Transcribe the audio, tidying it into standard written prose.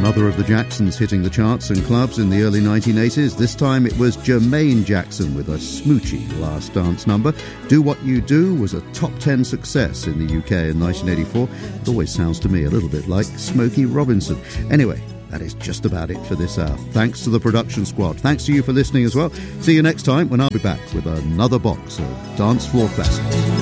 Another of the Jacksons hitting the charts and clubs in the early 1980s. This time it was Jermaine Jackson with a smoochy last dance number. Do What You Do was a top 10 success in the UK in 1984. It always sounds to me a little bit like Smokey Robinson. Anyway, that is just about it for this hour. Thanks to the production squad. Thanks to you for listening as well. See you next time when I'll be back with another box of Dance Floor Classics.